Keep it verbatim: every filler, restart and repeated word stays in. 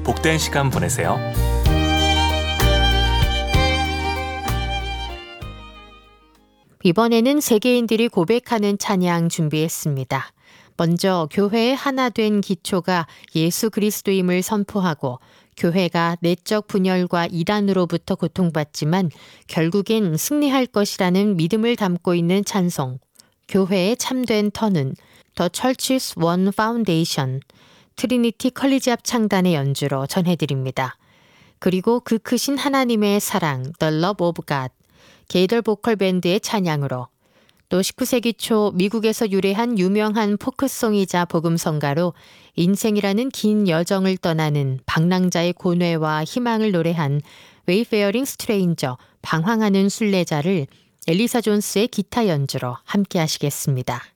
복된 시간 보내세요. 이번에는 세계인들이 고백하는 찬양 준비했습니다. 먼저 교회의 하나 된 기초가 예수 그리스도임을 선포하고 교회가 내적 분열과 이단으로부터 고통받지만 결국엔 승리할 것이라는 믿음을 담고 있는 찬송, 교회의 참된 터는 The Church's One Foundation, 트리니티 컬리지 합창단의 연주로 전해드립니다. 그리고 그 크신 하나님의 사랑, The Love of God, 게이덜 보컬 밴드의 찬양으로, 또 십구 세기 초 미국에서 유래한 유명한 포크송이자 복음성가로 인생이라는 긴 여정을 떠나는 방랑자의 고뇌와 희망을 노래한 웨이페어링 스트레인저, 방황하는 순례자를 엘리사 존스의 기타 연주로 함께 하시겠습니다.